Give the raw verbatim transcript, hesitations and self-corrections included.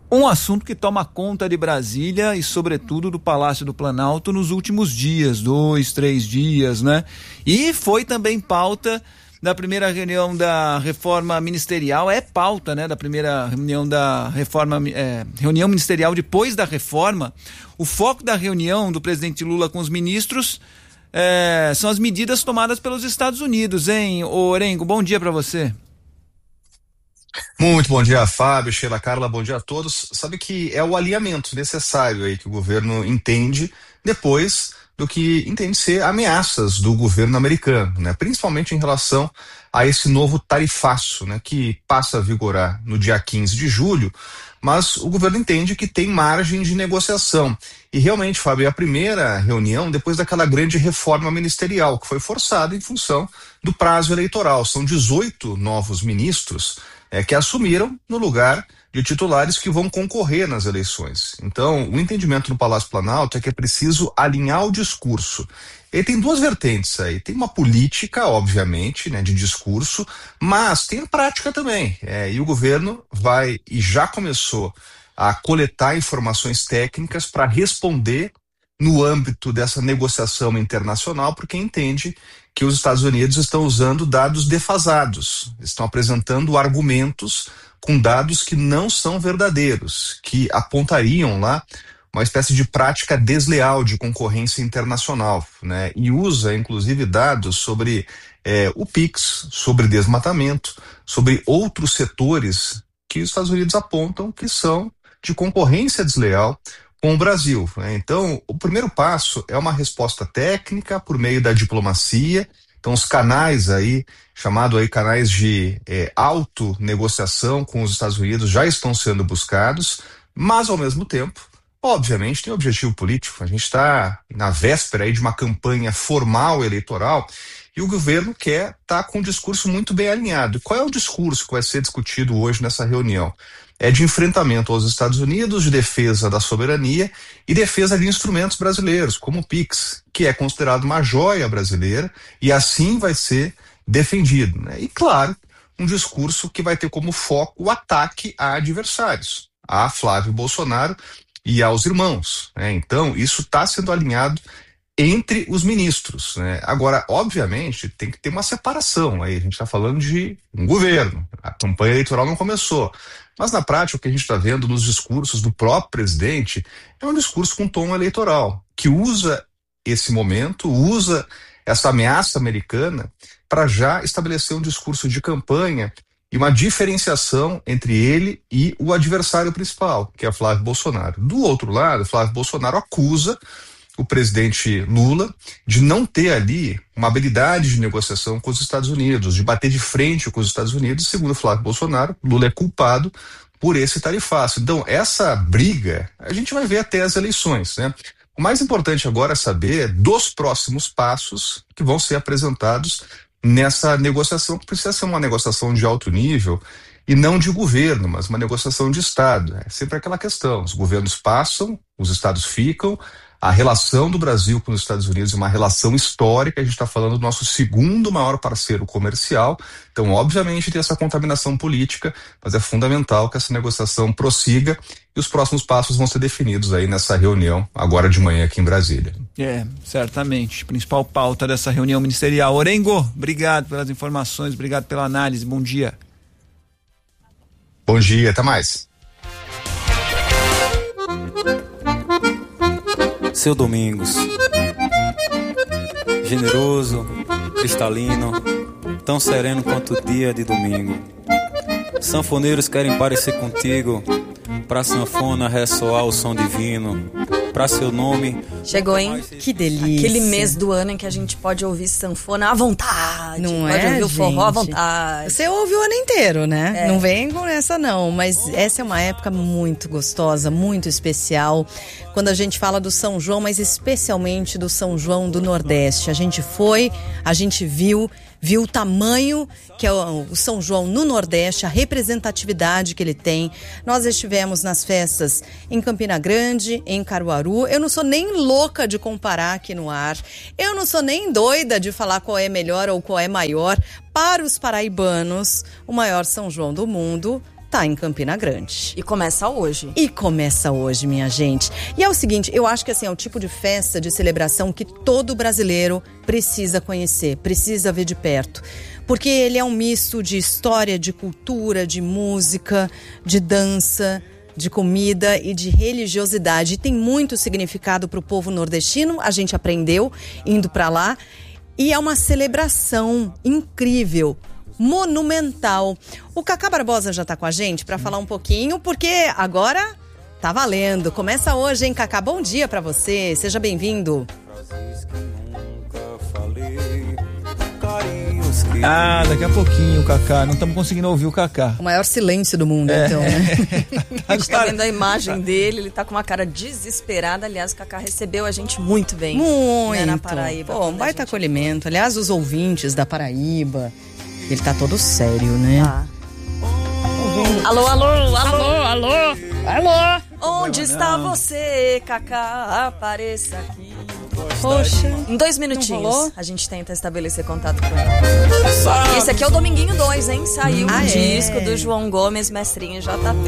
Um assunto que toma conta de Brasília e, sobretudo, do Palácio do Planalto nos últimos dias, dois, três dias, né? E foi também pauta da primeira reunião da reforma ministerial, é pauta, né? Da primeira reunião da reforma, é, reunião ministerial depois da reforma. O foco da reunião do presidente Lula com os ministros é, são as medidas tomadas pelos Estados Unidos, hein? Ô, Orengo, bom dia para você. Muito bom dia, Fábio, Sheila, Carla, bom dia a todos. Sabe que é o alinhamento necessário aí que o governo entende depois do que entende ser ameaças do governo americano, né? Principalmente em relação a esse novo tarifaço, né? Que passa a vigorar no dia quinze de julho, mas o governo entende que tem margem de negociação. E realmente, Fábio, é a primeira reunião depois daquela grande reforma ministerial que foi forçada em função do prazo eleitoral. São dezoito novos ministros É, que assumiram no lugar de titulares que vão concorrer nas eleições. Então, o entendimento no Palácio Planalto é que é preciso alinhar o discurso. E tem duas vertentes aí. Tem uma política, obviamente, né, de discurso, mas tem a prática também. É, e o governo vai, e já começou, a coletar informações técnicas para responder no âmbito dessa negociação internacional, porque entende que os Estados Unidos estão usando dados defasados, estão apresentando argumentos com dados que não são verdadeiros, que apontariam lá uma espécie de prática desleal de concorrência internacional, né? E usa, inclusive, dados sobre é, o Pix, sobre desmatamento, sobre outros setores que os Estados Unidos apontam que são de concorrência desleal com o Brasil. Então, o primeiro passo é uma resposta técnica por meio da diplomacia. Então, os canais aí, chamado aí canais de é, auto-negociação com os Estados Unidos já estão sendo buscados, mas ao mesmo tempo, obviamente, tem objetivo político. A gente está na véspera aí de uma campanha formal eleitoral e o governo quer estar com um discurso muito bem alinhado. E qual é o discurso que vai ser discutido hoje nessa reunião? É de enfrentamento aos Estados Unidos, de defesa da soberania e defesa de instrumentos brasileiros, como o Pix, que é considerado uma joia brasileira e assim vai ser defendido, né? E, claro, um discurso que vai ter como foco o ataque a adversários, a Flávio Bolsonaro e aos irmãos, né? Então, isso está sendo alinhado entre os ministros, né? Agora, obviamente, tem que ter uma separação. Aí a gente está falando de um governo, a campanha eleitoral não começou. Mas na prática o que a gente está vendo nos discursos do próprio presidente é um discurso com tom eleitoral, que usa esse momento, usa essa ameaça americana para já estabelecer um discurso de campanha e uma diferenciação entre ele e o adversário principal, que é Flávio Bolsonaro. Do outro lado, Flávio Bolsonaro acusa o presidente Lula de não ter ali uma habilidade de negociação com os Estados Unidos, de bater de frente com os Estados Unidos. Segundo Flávio Bolsonaro, Lula é culpado por esse tarifaço. Então, essa briga a gente vai ver até as eleições, né? O mais importante agora é saber dos próximos passos que vão ser apresentados nessa negociação, que precisa ser uma negociação de alto nível e não de governo, mas uma negociação de Estado. É sempre aquela questão, os governos passam, os estados ficam. A relação do Brasil com os Estados Unidos é uma relação histórica, a gente está falando do nosso segundo maior parceiro comercial, então obviamente tem essa contaminação política, mas é fundamental que essa negociação prossiga e os próximos passos vão ser definidos aí nessa reunião agora de manhã aqui em Brasília. É, certamente, principal pauta dessa reunião ministerial. Orengo, obrigado pelas informações, obrigado pela análise, bom dia. Bom dia, até mais. Seu Domingos, generoso, cristalino, tão sereno quanto o dia de domingo. Sanfoneiros querem parecer contigo, pra sanfona ressoar o som divino. Pra seu nome... Chegou, hein? Que delícia. Aquele mês do ano em que a gente pode ouvir sanfona à vontade. Não pode é, ouvir o forró à gente? vontade. Você ouve o ano inteiro, né? É. Não vem com essa não, mas essa é uma época muito gostosa, muito especial. Quando a gente fala do São João, mas especialmente do São João do Nordeste. A gente foi, a gente viu... viu o tamanho que é o São João no Nordeste, a representatividade que ele tem. Nós estivemos nas festas em Campina Grande, em Caruaru. Eu não sou nem louca de comparar aqui no ar. Eu não sou nem doida de falar qual é melhor ou qual é maior. Para os paraibanos, o maior São João do mundo tá em Campina Grande. E começa hoje. E começa hoje, minha gente. E é o seguinte, eu acho que assim, é o tipo de festa, de celebração que todo brasileiro precisa conhecer, precisa ver de perto. Porque ele é um misto de história, de cultura, de música, de dança, de comida e de religiosidade. E tem muito significado para o povo nordestino, a gente aprendeu indo para lá. E é uma celebração incrível, monumental. O Cacá Barbosa já tá com a gente para falar um pouquinho, porque agora tá valendo. Começa hoje, hein, Cacá? Bom dia para você, seja bem-vindo. Ah, daqui a pouquinho, Cacá. Não estamos conseguindo ouvir o Cacá. O maior silêncio do mundo, é. Então, né? A gente tá vendo a imagem dele, ele tá com uma cara desesperada. Aliás, o Cacá recebeu a gente muito bem. Muito. Né, na Paraíba. Pô, um baita gente... acolhimento. Aliás, os ouvintes da Paraíba, ele tá todo sério, né? Ah. Alô, alô, alô, alô, alô. Onde está você, Cacá? Apareça aqui. Poxa, em dois minutinhos a gente tenta estabelecer contato com ele. Esse aqui é o Dominguinho dois, hein? Saiu o ah, um disco é. do João Gomes, Mestrinho J P.